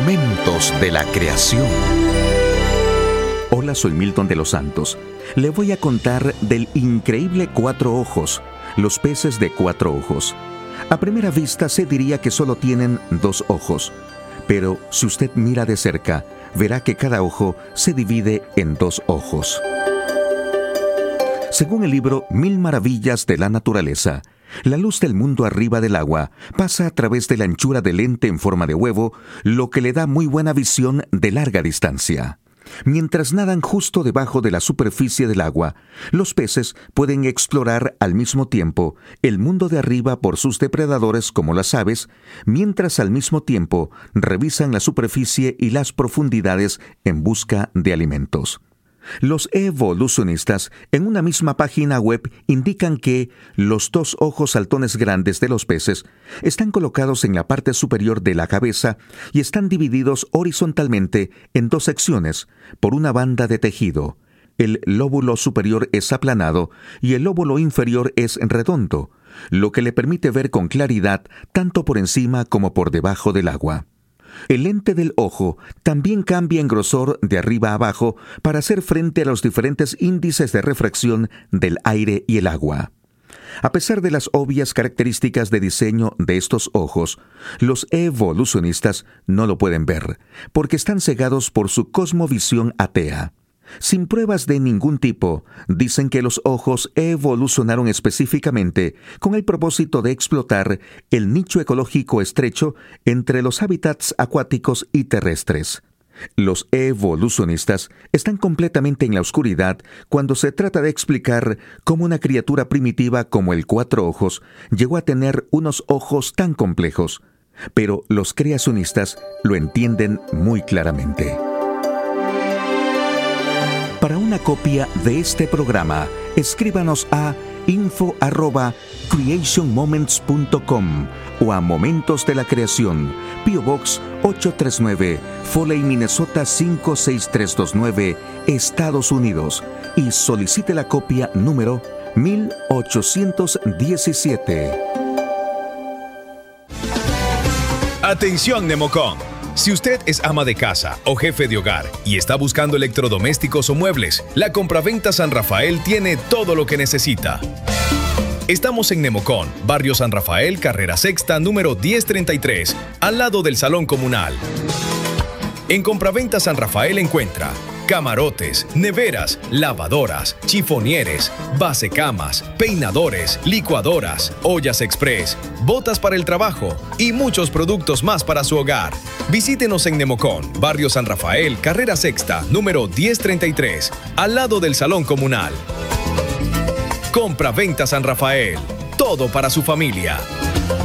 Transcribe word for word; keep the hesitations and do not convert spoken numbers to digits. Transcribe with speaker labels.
Speaker 1: Momentos de la creación. Hola, soy Milton de los Santos. Le voy a contar del increíble cuatro ojos, los peces de cuatro ojos. A primera vista se diría que solo tienen dos ojos, pero si usted mira de cerca, verá que cada ojo se divide en dos ojos. Según el libro Mil Maravillas de la Naturaleza, la luz del mundo arriba del agua pasa a través de la anchura del lente en forma de huevo, lo que le da muy buena visión de larga distancia. Mientras nadan justo debajo de la superficie del agua, los peces pueden explorar al mismo tiempo el mundo de arriba por sus depredadores como las aves, mientras al mismo tiempo revisan la superficie y las profundidades en busca de alimentos. Los evolucionistas en una misma página web indican que los dos ojos saltones grandes de los peces están colocados en la parte superior de la cabeza y están divididos horizontalmente en dos secciones por una banda de tejido. El lóbulo superior es aplanado y el lóbulo inferior es redondo, lo que le permite ver con claridad tanto por encima como por debajo del agua. El lente del ojo también cambia en grosor de arriba a abajo para hacer frente a los diferentes índices de refracción del aire y el agua. A pesar de las obvias características de diseño de estos ojos, los evolucionistas no lo pueden ver, porque están cegados por su cosmovisión atea. Sin pruebas de ningún tipo, dicen que los ojos evolucionaron específicamente con el propósito de explotar el nicho ecológico estrecho entre los hábitats acuáticos y terrestres. Los evolucionistas están completamente en la oscuridad cuando se trata de explicar cómo una criatura primitiva como el cuatro ojos llegó a tener unos ojos tan complejos, pero los creacionistas lo entienden muy claramente. Para una copia de este programa, escríbanos a info arroba creation moments punto com o a Momentos de la Creación, P O Box ocho tres nueve, Foley, Minnesota cinco seis tres dos nueve, Estados Unidos, y solicite la copia número mil ochocientos diecisiete.
Speaker 2: Atención, Nemocom. Si usted es ama de casa o jefe de hogar y está buscando electrodomésticos o muebles, la Compraventa San Rafael tiene todo lo que necesita. Estamos en Nemocom, Barrio San Rafael, Carrera Sexta, número diez treinta y tres, al lado del Salón Comunal. En Compraventa San Rafael encuentra camarotes, neveras, lavadoras, chifonieres, basecamas, peinadores, licuadoras, ollas express, botas para el trabajo y muchos productos más para su hogar. Visítenos en Nemocom, Barrio San Rafael, Carrera Sexta, número diez treinta y tres, al lado del Salón Comunal. Compraventa San Rafael, todo para su familia.